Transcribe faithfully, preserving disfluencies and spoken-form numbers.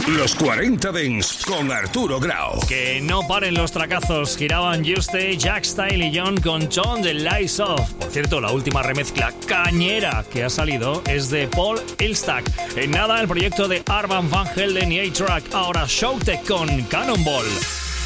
Los cuarenta Dance con Arturo Grau. Que no paren los tracazos. Giraban Juste, Jack Style y John con John the Lights Off. Por cierto, la última remezcla cañera que ha salido es de Paul Elstak. En nada, el proyecto de Arvan van Helden y A-Track. Ahora Showtek con Cannonball.